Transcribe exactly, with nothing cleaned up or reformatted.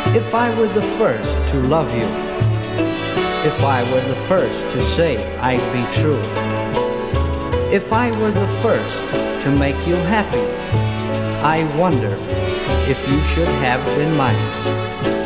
If I were the first to love you, if I were the first to say I'd be true, if I were the first to make you happy, I wonder if you should have been mine.